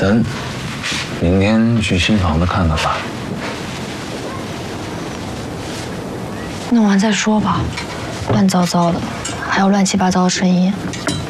灯，明天去新房子看看吧。 弄完再说吧，乱糟糟的，还有乱七八糟的声音。